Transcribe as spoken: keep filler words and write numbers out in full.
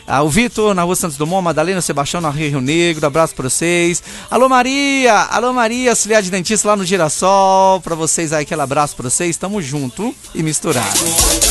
Ah, o Vitor na Rua Santos Dumont, Madalena, Sebastião na Rio Negro, abraço pra vocês. Alô Maria, alô Maria, auxiliar de dentista lá no Girassol, pra vocês aí, aquele abraço pra vocês, tamo junto e misturado.